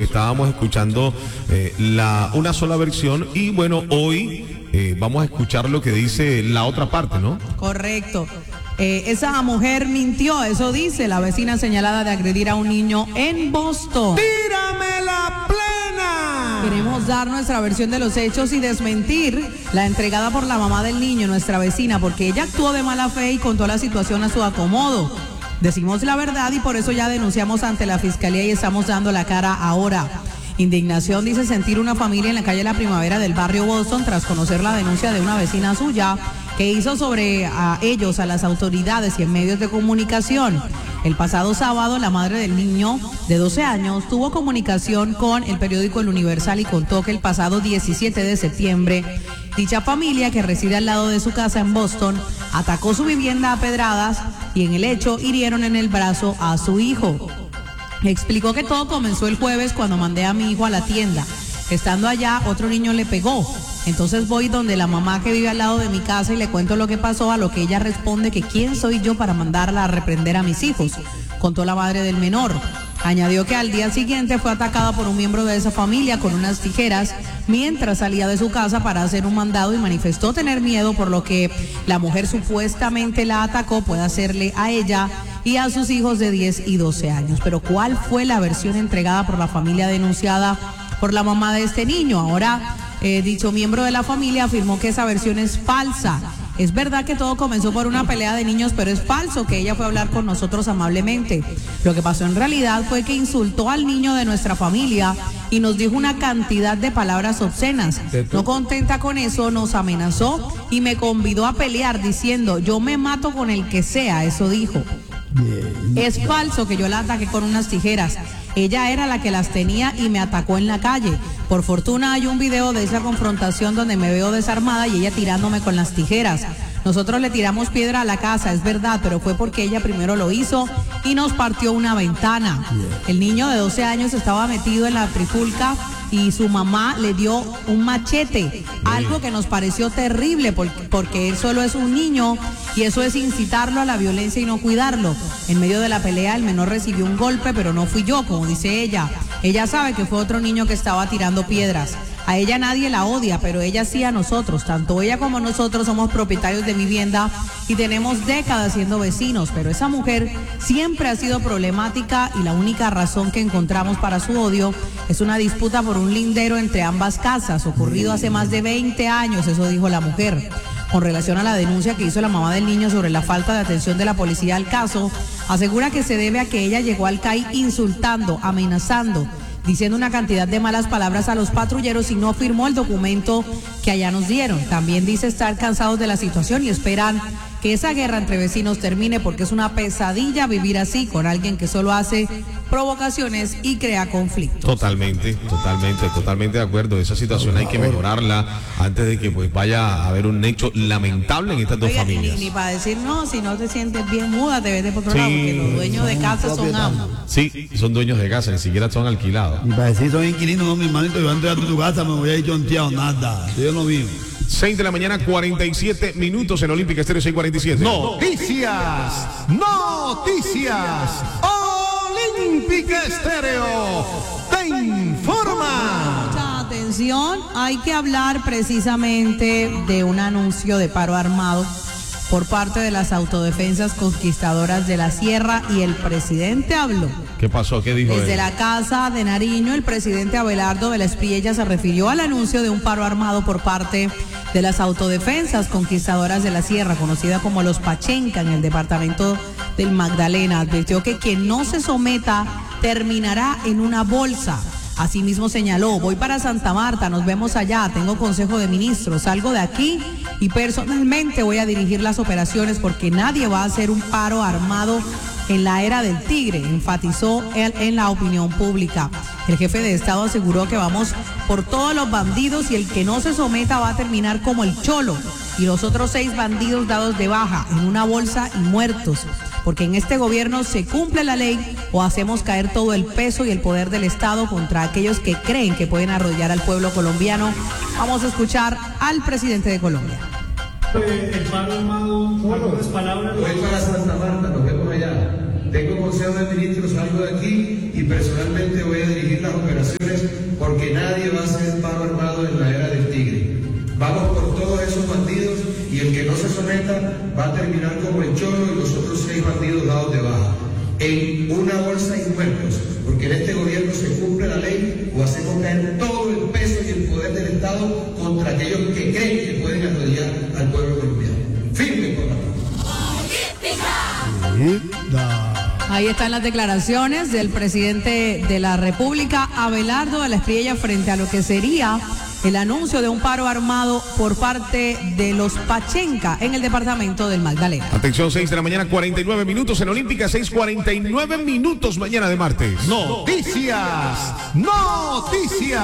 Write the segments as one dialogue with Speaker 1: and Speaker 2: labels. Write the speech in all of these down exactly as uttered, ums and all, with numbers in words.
Speaker 1: estábamos escuchando eh, la una sola versión y bueno, hoy eh, vamos a escuchar lo que dice la otra parte, ¿no?
Speaker 2: Correcto. Eh, esa mujer mintió, eso dice la vecina señalada de agredir a un niño en Boston.
Speaker 3: ¡Tírame la plena!
Speaker 2: Queremos dar nuestra versión de los hechos y desmentir la entregada por la mamá del niño, nuestra vecina, porque ella actuó de mala fe y contó la situación a su acomodo. Decimos la verdad y por eso ya denunciamos ante la fiscalía y estamos dando la cara ahora. Indignación dice sentir una familia en la calle La Primavera del barrio Boston tras conocer la denuncia de una vecina suya que hizo sobre a ellos, a las autoridades y en medios de comunicación. El pasado sábado, la madre del niño de doce años tuvo comunicación con el periódico El Universal y contó que el pasado diecisiete de septiembre, dicha familia que reside al lado de su casa en Boston atacó su vivienda a pedradas y en el hecho hirieron en el brazo a su hijo. Explicó que todo comenzó el jueves cuando mandé a mi hijo a la tienda. Estando allá, otro niño le pegó. Entonces voy donde la mamá que vive al lado de mi casa y le cuento lo que pasó, a lo que ella responde que quién soy yo para mandarla a reprender a mis hijos, contó la madre del menor. Añadió que al día siguiente fue atacada por un miembro de esa familia con unas tijeras mientras salía de su casa para hacer un mandado y manifestó tener miedo por lo que la mujer supuestamente la atacó puede hacerle a ella y a sus hijos de diez y doce años. Pero ¿cuál fue la versión entregada por la familia denunciada por la mamá de este niño? Ahora, eh, dicho miembro de la familia afirmó que esa versión es falsa. Es verdad que todo comenzó por una pelea de niños, pero es falso que ella fue a hablar con nosotros amablemente. Lo que pasó en realidad fue que insultó al niño de nuestra familia y nos dijo una cantidad de palabras obscenas. No contenta con eso, nos amenazó y me convidó a pelear diciendo, yo me mato con el que sea, eso dijo. Es falso que yo la ataqué con unas tijeras. Ella era la que las tenía y me atacó en la calle. Por fortuna hay un video de esa confrontación donde me veo desarmada y ella tirándome con las tijeras. Nosotros le tiramos piedra a la casa, es verdad, pero fue porque ella primero lo hizo y nos partió una ventana. El niño de doce años estaba metido en la trifulca y su mamá le dio un machete, algo que nos pareció terrible porque, porque él solo es un niño y eso es incitarlo a la violencia y no cuidarlo. En medio de la pelea el menor recibió un golpe, pero no fui yo, como dice ella. Ella sabe que fue otro niño que estaba tirando piedras. A ella nadie la odia, pero ella sí a nosotros. Tanto ella como nosotros somos propietarios de vivienda y tenemos décadas siendo vecinos, pero esa mujer siempre ha sido problemática y la única razón que encontramos para su odio es una disputa por un lindero entre ambas casas, ocurrido hace más de veinte años, eso dijo la mujer. Con relación a la denuncia que hizo la mamá del niño sobre la falta de atención de la policía al caso, asegura que se debe a que ella llegó al C A I insultando, amenazando, diciendo una cantidad de malas palabras a los patrulleros y no firmó el documento que allá nos dieron. También dice estar cansados de la situación y esperan que esa guerra entre vecinos termine porque es una pesadilla vivir así con alguien que solo hace provocaciones y crea conflictos.
Speaker 1: Totalmente, totalmente, totalmente de acuerdo. Esa situación hay que mejorarla antes de que pues vaya a haber un hecho lamentable en estas dos
Speaker 2: Oiga,
Speaker 1: familias.
Speaker 2: Ni, ni para decir no, si no te sientes bien, múdate, vete por otro sí, lado, porque los dueños de casa son amos.
Speaker 1: Sí, son dueños de casa, ni siquiera son alquilados.
Speaker 3: Ni para decir son inquilinos, no, mi hermanito, yo antes de tu casa me voy a ir chonteado, nada. Yo no vivo.
Speaker 1: seis de la mañana, cuarenta y siete minutos en Olímpica Estéreo seis cuarenta y siete.
Speaker 4: Noticias, noticias. Olímpica Estéreo te informa.
Speaker 2: Mucha atención, hay que hablar precisamente de un anuncio de paro armado por parte de las autodefensas conquistadoras de la Sierra y el presidente habló.
Speaker 1: ¿Qué pasó? ¿Qué dijo
Speaker 2: Desde
Speaker 1: él?
Speaker 2: la casa de Nariño, el presidente Abelardo de la Espriella se refirió al anuncio de un paro armado por parte de las autodefensas conquistadoras de la Sierra, conocida como los Pachenca, en el departamento del Magdalena. Advirtió que quien no se someta terminará en una bolsa. Asimismo señaló, voy para Santa Marta, nos vemos allá, tengo consejo de ministros, salgo de aquí y personalmente voy a dirigir las operaciones porque nadie va a hacer un paro armado en la era del tigre, enfatizó él en la opinión pública. El jefe de Estado aseguró que vamos por todos los bandidos y el que no se someta va a terminar como el Cholo y los otros seis bandidos dados de baja en una bolsa y muertos, porque en este gobierno se cumple la ley o hacemos caer todo el peso y el poder del Estado contra aquellos que creen que pueden arrodillar al pueblo colombiano. Vamos a escuchar al presidente de Colombia.
Speaker 5: El paro armado, algunas palabras.
Speaker 6: Voy para Santa Marta, nos vemos allá. Tengo consejo de ministros, salgo de aquí y personalmente voy a dirigir las operaciones. someta va a terminar como el Cholo y los otros seis bandidos dados de baja, en una bolsa y muertos, porque en este gobierno se cumple la ley o hacemos caer todo el peso y el poder del Estado contra aquellos que creen que pueden arrodillar al pueblo colombiano. Firme por la
Speaker 2: Ahí están las declaraciones del presidente de la República, Abelardo de la Espriella, frente a lo que sería el anuncio de un paro armado por parte de los Pachenca en el departamento del Magdalena.
Speaker 1: Atención, seis de la mañana, cuarenta y nueve minutos en Olímpica, seis cuarenta y nueve minutos mañana de martes.
Speaker 4: Noticias, noticias.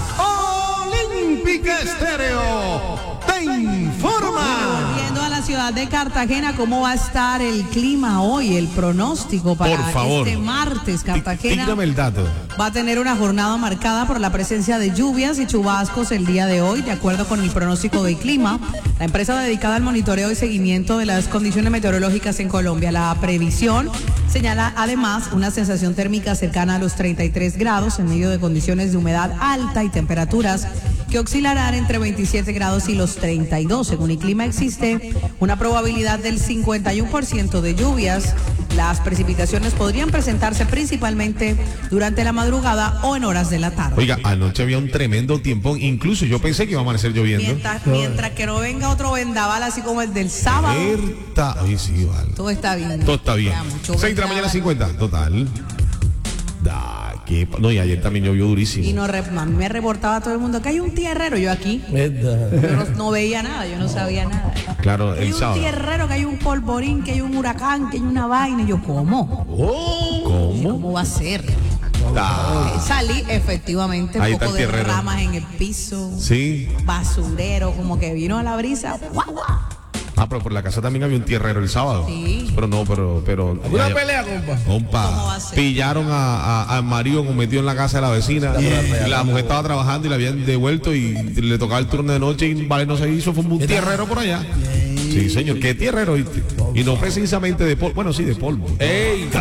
Speaker 4: Olímpica Estéreo te informa.
Speaker 2: Volviendo a la ciudad de Cartagena, ¿cómo va a estar el clima hoy? El pronóstico para
Speaker 1: Por favor.
Speaker 2: este martes. Cartagena
Speaker 1: Dígame el dato.
Speaker 2: va a tener una jornada marcada por la presencia de lluvias y chubascos el día de hoy, de acuerdo con el pronóstico del clima. La empresa dedicada al monitoreo y seguimiento de las condiciones meteorológicas en Colombia, la previsión, señala además una sensación térmica cercana a los treinta y tres grados en medio de condiciones de humedad alta y temperaturas que oscilarán entre veintisiete grados y los treinta y dos. Según el clima existe una probabilidad del cincuenta y uno por ciento de lluvias. Las precipitaciones podrían presentarse principalmente durante la madrugada o en horas de la tarde.
Speaker 1: Oiga, anoche había un tremendo tiempo, incluso yo pensé que iba a amanecer lloviendo.
Speaker 2: Mientras, mientras que no venga otro vendaval así como el del sábado,
Speaker 1: Berta, oye, sí, vale.
Speaker 2: todo está bien.
Speaker 1: Todo está bien.
Speaker 2: Ya, mucho
Speaker 1: seis de la mañana,
Speaker 2: vendaval.
Speaker 1: cincuenta, total. Da, qué pa- no, y ayer también llovió durísimo.
Speaker 2: Y no re- a mí me reportaba todo el mundo que hay un tierrero. Yo aquí, yo no, no veía nada, yo no sabía nada.
Speaker 1: Claro,
Speaker 2: Hay
Speaker 1: el
Speaker 2: un
Speaker 1: sábado.
Speaker 2: tierrero, que hay un polvorín, que hay un huracán, que hay una vaina. Y yo, ¿cómo?
Speaker 1: ¿Cómo?
Speaker 2: ¿Cómo va a ser?
Speaker 1: Da.
Speaker 2: Eh, Salí, efectivamente,
Speaker 1: Ahí
Speaker 2: un
Speaker 1: está
Speaker 2: poco
Speaker 1: el
Speaker 2: de
Speaker 1: tierrero.
Speaker 2: ramas en el piso,
Speaker 1: Sí.
Speaker 2: basurero, como que vino a la brisa. ¡Guau, guau!
Speaker 1: Ah, pero por la casa también había un tierrero el sábado.
Speaker 2: Sí.
Speaker 1: Pero no, pero, pero.
Speaker 3: ¿Una
Speaker 1: ya-
Speaker 3: pelea, compa?
Speaker 1: Compa,
Speaker 2: ¿Cómo va a ser?
Speaker 1: pillaron a, a- al marido metido en la casa de la vecina. Y la mujer estaba trabajando y la habían devuelto y le tocaba el turno de noche y vale, no se hizo, fue un tierrero por allá. Sí, señor, qué tierrero. Y, y no precisamente de polvo, bueno, sí, de polvo.
Speaker 3: Ey,